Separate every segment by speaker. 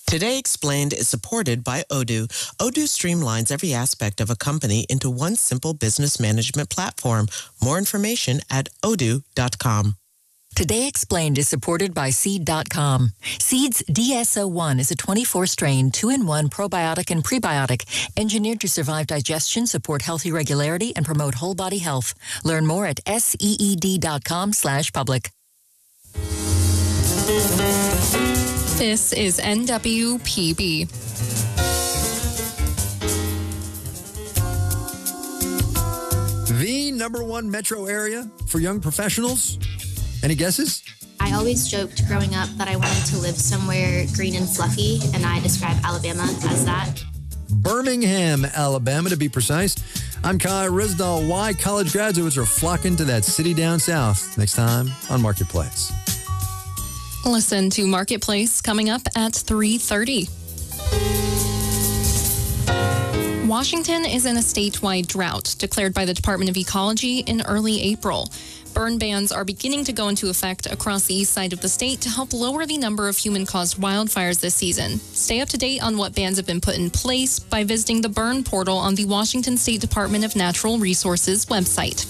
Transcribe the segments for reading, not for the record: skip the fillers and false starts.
Speaker 1: Today Explained is supported by Odoo. Odoo streamlines every aspect of a company into one simple business management platform. More information at odoo.com.
Speaker 2: Today Explained is supported by Seed.com. Seed's DSO1 is a 24-strain, 2-in-1 probiotic and prebiotic, engineered to survive digestion, support healthy regularity, and promote whole body health. Learn more at seed.com/public.
Speaker 3: This is NWPB.
Speaker 4: The number one metro area for young professionals. Any guesses?
Speaker 5: I always joked growing up that I wanted to live somewhere green and fluffy, and I describe Alabama as that.
Speaker 4: Birmingham, Alabama, to be precise. I'm Kai Rizdal. Why college graduates are flocking to that city down south. Next time on Marketplace.
Speaker 3: Listen to Marketplace coming up at 3:30. Washington is in a statewide drought declared by the Department of Ecology in early April. Burn bans are beginning to go into effect across the east side of the state to help lower the number of human-caused wildfires this season. Stay up to date on what bans have been put in place by visiting the Burn portal on the Washington State Department of Natural Resources website.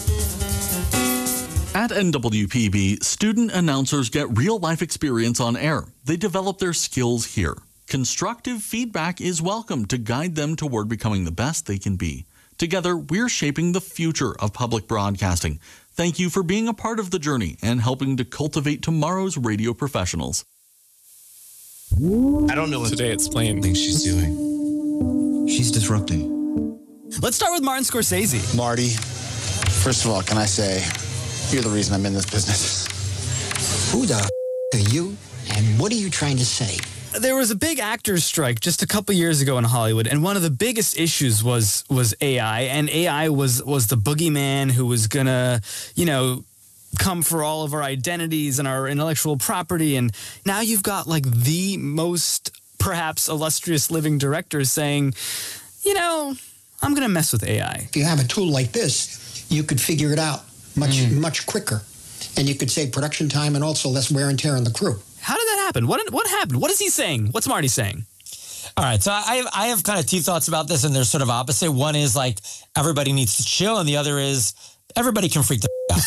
Speaker 6: At NWPB, student announcers get real-life experience on air. They develop their skills here. Constructive feedback is welcome to guide them toward becoming the best they can be. Together, we're shaping the future of public broadcasting. Thank you for being a part of the journey and helping to cultivate tomorrow's radio professionals.
Speaker 7: I don't know what Today Explained thinks she's doing.
Speaker 8: She's disrupting.
Speaker 7: Let's start with Martin Scorsese.
Speaker 9: Marty, first of all, can I say, you're the reason I'm in this business.
Speaker 8: Who the are you, and what are you trying to say?
Speaker 7: There was a big actors strike just a couple years ago in Hollywood, and one of the biggest issues was AI, and AI was the boogeyman who was gonna, come for all of our identities and our intellectual property. And now you've got like the most perhaps illustrious living director saying, I'm gonna mess with AI.
Speaker 8: If you have a tool like this, you could figure it out much quicker, and you could save production time and also less wear and tear on the crew.
Speaker 7: How did that happen? What happened? What is he saying? What's Marty saying?
Speaker 10: All right, so I have kind of two thoughts about this, and they're sort of opposite. One is like everybody needs to chill, and the other is everybody can freak the out.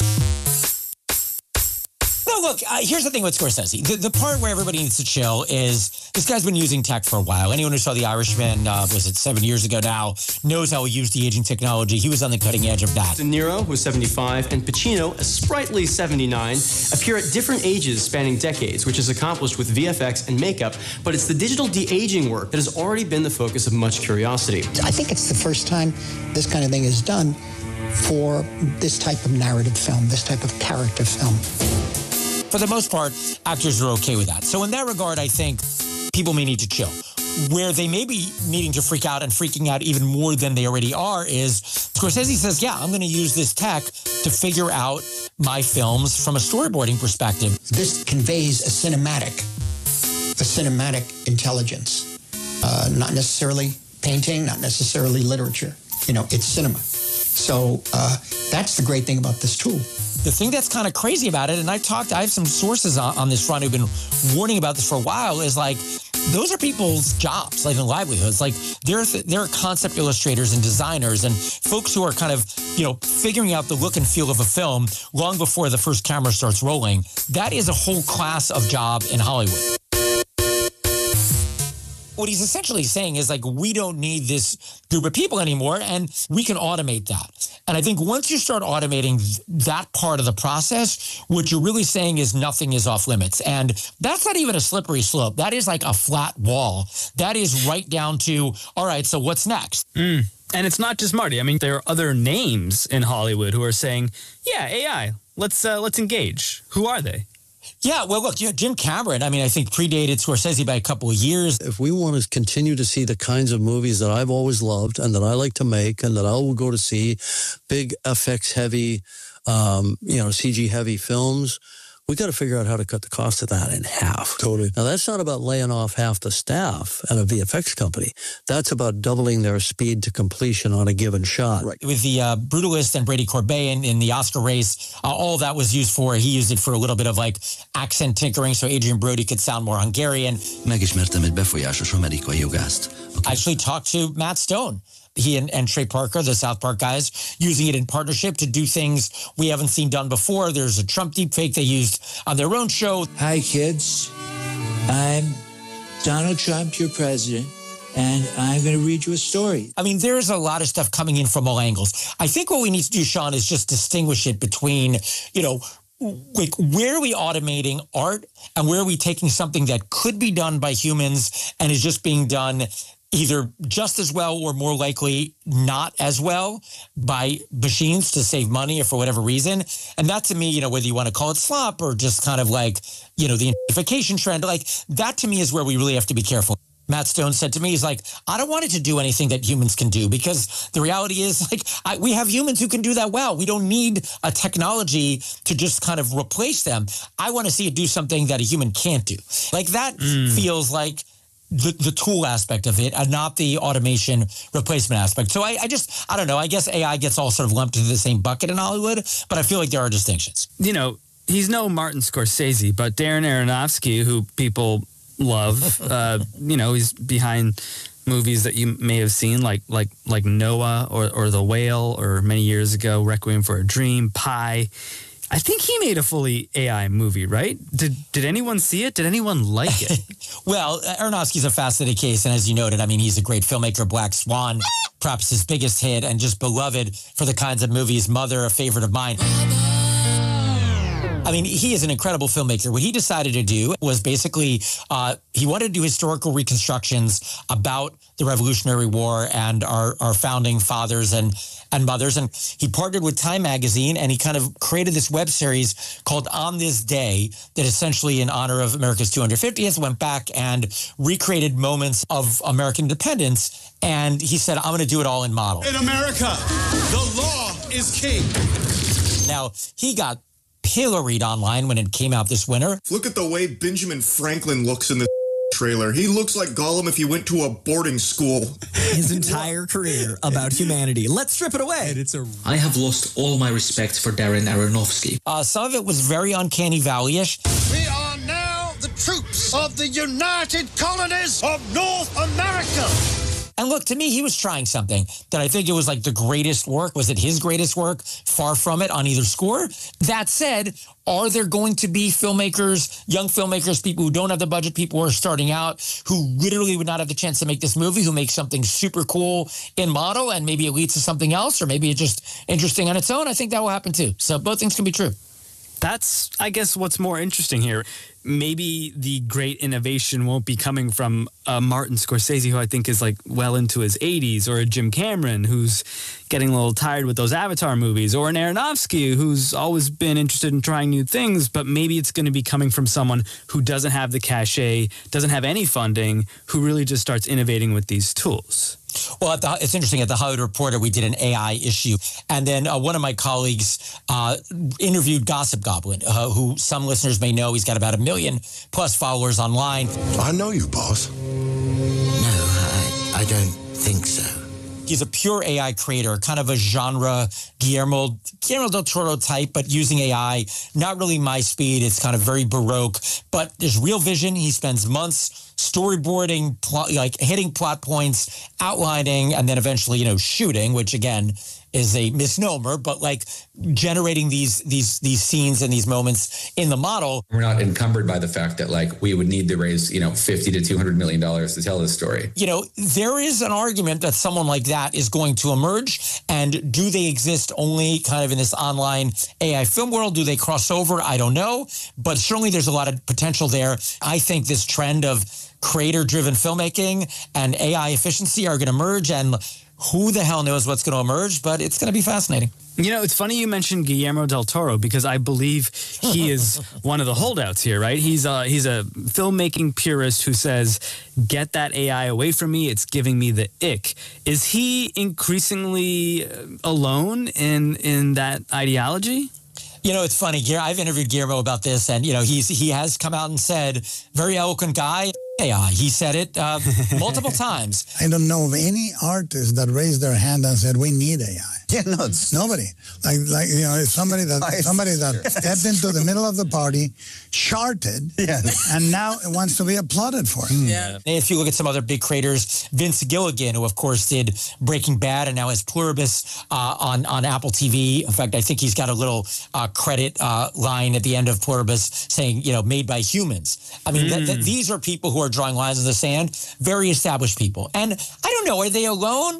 Speaker 10: No, look, here's the thing with Scorsese. The part where everybody needs to chill is this guy's been using tech for a while. Anyone who saw The Irishman, was it 7 years ago now, knows how he used the aging technology. He was on the cutting edge of that.
Speaker 11: De Niro was 75 and Pacino, a sprightly 79, appear at different ages spanning decades, which is accomplished with VFX and makeup, but it's the digital de-aging work that has already been the focus of much curiosity.
Speaker 8: I think it's the first time this kind of thing is done for this type of narrative film, this type of character film.
Speaker 10: For the most part, actors are okay with that. So in that regard, I think people may need to chill. Where they may be needing to freak out and freaking out even more than they already are is Scorsese says, yeah, I'm going to use this tech to figure out my films from a storyboarding perspective.
Speaker 8: This conveys a cinematic intelligence, not necessarily painting, not necessarily literature. It's cinema. So that's the great thing about this tool.
Speaker 10: The thing that's kind of crazy about it, and I have some sources on this front who've been warning about this for a while, is like, those are people's jobs, like in livelihoods. Like there are concept illustrators and designers and folks who are kind of, figuring out the look and feel of a film long before the first camera starts rolling. That is a whole class of job in Hollywood. What he's essentially saying is like, we don't need this group of people anymore, and we can automate that. And I think once you start automating that part of the process, what you're really saying is nothing is off limits. And that's not even a slippery slope. That is like a flat wall. That is right down to, all right, so what's next?
Speaker 7: And it's not just Marty. I mean, there are other names in Hollywood who are saying, yeah, AI, let's engage. Who are they?
Speaker 10: Yeah, well, look, Jim Cameron, I think predated Scorsese by a couple of years.
Speaker 12: If we want to continue to see the kinds of movies that I've always loved and that I like to make and that I will go to see, big FX heavy, CG heavy films, We got to figure out how to cut the cost of that in half. Totally. Now, that's not about laying off half the staff at a VFX company. That's about doubling their speed to completion on a given shot.
Speaker 10: Right. With the Brutalist and Brady Corbet in the Oscar race, all that was used for, he used it for a little bit of like accent tinkering so Adrian Brody could sound more Hungarian.
Speaker 13: Megismertem egy befolyásos amerikai jogászt.
Speaker 10: I actually talked to Matt Stone. He and Trey Parker, the South Park guys, using it in partnership to do things we haven't seen done before. There's a Trump deepfake they used on their own show.
Speaker 14: Hi, kids. I'm Donald Trump, your president, and I'm going to read you a story.
Speaker 10: I mean, there's a lot of stuff coming in from all angles. I think what we need to do, Sean, is just distinguish it between, like, where are we automating art and where are we taking something that could be done by humans and is just being done either just as well or more likely not as well by machines to save money or for whatever reason. And that to me, whether you want to call it slop or just kind of like, the identification trend, like that to me is where we really have to be careful. Matt Stone said to me, he's like, I don't want it to do anything that humans can do because the reality is like we have humans who can do that well. We don't need a technology to just kind of replace them. I want to see it do something that a human can't do. Like that feels like the tool aspect of it and not the automation replacement aspect. So I don't know. I guess AI gets all sort of lumped into the same bucket in Hollywood, but I feel like there are distinctions.
Speaker 7: He's no Martin Scorsese, but Darren Aronofsky, who people love, he's behind movies that you may have seen like Noah or The Whale or many years ago, Requiem for a Dream, Pi. I think he made a fully AI movie, right? Did anyone see it? Did anyone like it?
Speaker 10: Well, Aronofsky's a fascinating case. And as you noted, I mean, he's a great filmmaker. Black Swan, perhaps his biggest hit and just beloved for the kinds of movies. Mother, a favorite of mine. I mean, he is an incredible filmmaker. What he decided to do was basically he wanted to do historical reconstructions about the Revolutionary War and our founding fathers and mothers. And he partnered with Time Magazine and he kind of created this web series called On This Day that essentially in honor of America's 250th went back and recreated moments of American independence. And he said, I'm going to do it all in model.
Speaker 15: In America, the law is king.
Speaker 10: Now, he got pilloried online when it came out this winter.
Speaker 15: Look at the way Benjamin Franklin looks in the trailer. He looks like Gollum if he went to a boarding school.
Speaker 16: His entire career about humanity. Let's strip it away.
Speaker 13: I have lost all my respect for Darren Aronofsky.
Speaker 10: Some of it was very Uncanny Valley-ish.
Speaker 15: We are now the troops of the United Colonies of North America.
Speaker 10: And look, to me, he was trying something that I think it was like the greatest work. Was it his greatest work? Far from it on either score. That said, are there going to be filmmakers, young filmmakers, people who don't have the budget, people who are starting out, who literally would not have the chance to make this movie, who make something super cool in model and maybe it leads to something else or maybe it's just interesting on its own? I think that will happen too. So both things can be true.
Speaker 7: That's, I guess, what's more interesting here. Maybe the great innovation won't be coming from Martin Scorsese, who I think is like well into his 80s, or a Jim Cameron, who's getting a little tired with those Avatar movies, or an Aronofsky, who's always been interested in trying new things, but maybe it's going to be coming from someone who doesn't have the cachet, doesn't have any funding, who really just starts innovating with these tools.
Speaker 10: Well, it's interesting. At the Hollywood Reporter, we did an AI issue. And then one of my colleagues interviewed Gossip Goblin, who some listeners may know. He's got about 1 million plus followers online.
Speaker 15: I know you, boss.
Speaker 13: No, I don't think so.
Speaker 10: He's a pure AI creator, kind of a genre Guillermo del Toro type, but using AI, not really my speed. It's kind of very Baroque, but there's real vision. He spends months storyboarding, hitting plot points, outlining, and then eventually, shooting, which again is a misnomer, but like generating these scenes and these moments in the model.
Speaker 17: We're not encumbered by the fact that like we would need to raise, $50 to $200 million to tell this story.
Speaker 10: There is an argument that someone like that is going to emerge. And do they exist only kind of in this online AI film world? Do they cross over? I don't know. But certainly there's a lot of potential there. I think this trend of creator-driven filmmaking and AI efficiency are going to merge, and who the hell knows what's going to emerge, but it's going to be fascinating.
Speaker 7: It's funny you mentioned Guillermo del Toro because I believe he is one of the holdouts here, right? He's a filmmaking purist who says, get that AI away from me. It's giving me the ick. Is he increasingly alone in that ideology?
Speaker 10: You know, it's funny. I've interviewed Guillermo about this, and he has come out and said, very eloquent guy. AI. He said it multiple times.
Speaker 18: I don't know of any artist that raised their hand and said, we need AI.
Speaker 19: Yeah, no, it's
Speaker 18: nobody. It's somebody that stepped into the middle of the party, charted, and now it wants to be applauded for it.
Speaker 10: Yeah. If you look at some other big creators, Vince Gilligan, who of course did Breaking Bad and now has Pluribus on Apple TV. In fact, I think he's got a little credit line at the end of Pluribus saying, made by humans. I mean, these are people who are drawing lines in the sand, very established people. And I don't know, are they alone?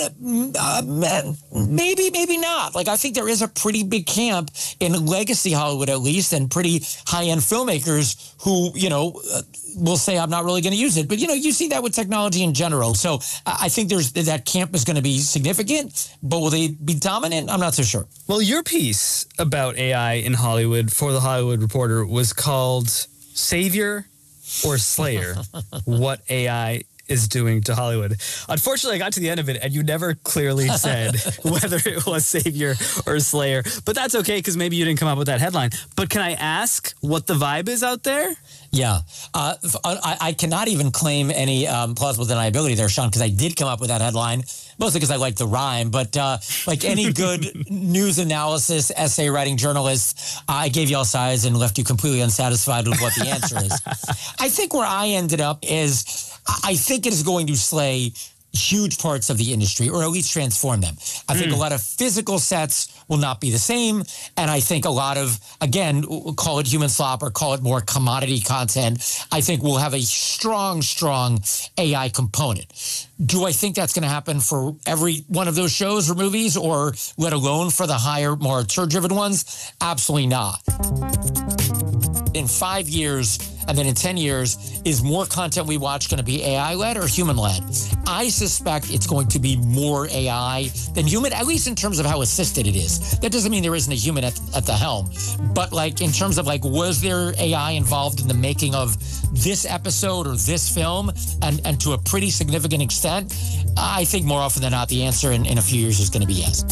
Speaker 10: Maybe not. Like, I think there is a pretty big camp in legacy Hollywood, at least, and pretty high-end filmmakers who, will say, I'm not really going to use it. But, you see that with technology in general. So I think that camp is going to be significant, but will they be dominant? I'm not so sure.
Speaker 7: Well, your piece about AI in Hollywood for The Hollywood Reporter was called Savior or Slayer, what AI is doing to Hollywood. Unfortunately, I got to the end of it and you never clearly said whether it was Savior or Slayer. But that's okay because maybe you didn't come up with that headline. But can I ask what the vibe is out there?
Speaker 10: Yeah. I cannot even claim any plausible deniability there, Sean, because I did come up with that headline, mostly because I like the rhyme. But like any good news analysis, essay writing journalist, I gave you all sides and left you completely unsatisfied with what the answer is. I think where I ended up is I think it is going to slay huge parts of the industry, or at least transform them. I think a lot of physical sets will not be the same. And I think a lot of, again, call it human slop or call it more commodity content, I think we'll have a strong AI component. Do I think that's going to happen for every one of those shows or movies, or let alone for the higher, more auteur-driven ones? Absolutely not. In 5 years, and then in 10 years, is more content we watch going to be AI-led or human-led? I suspect it's going to be more AI than human, at least in terms of how assisted it is. That doesn't mean there isn't a human at the helm. But like in terms of like, was there AI involved in the making of this episode or this film? And to a pretty significant extent, I think more often than not, the answer in a few years is going to be yes.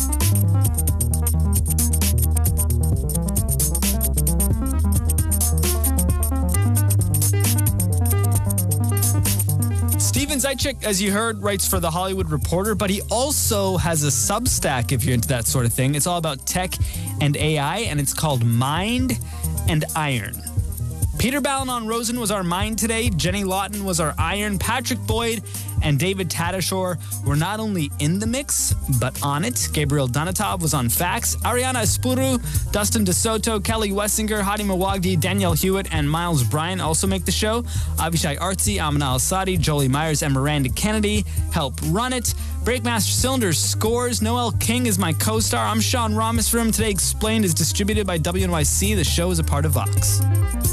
Speaker 7: Steven Zaitchik, as you heard, writes for The Hollywood Reporter, but he also has a Substack if you're into that sort of thing. It's all about tech and AI, and it's called Mind and Iron. Peter Balonon-Rosen was our mind today. Jenny Lawton was our iron. Patrick Boyd and David Tadashore were not only in the mix, but on it. Gabriel Donatov was on fax. Ariana Espuru, Dustin DeSoto, Kelly Wessinger, Hadi Mawagdi, Danielle Hewitt, and Miles Bryan also make the show. Avishai Artsy, Amanal Sadi, Jolie Myers, and Miranda Kennedy help run it. Breakmaster Cylinders scores. Noel King is my co-star. I'm Sean Ramos. Room Today Explained is distributed by WNYC. The show is a part of Vox.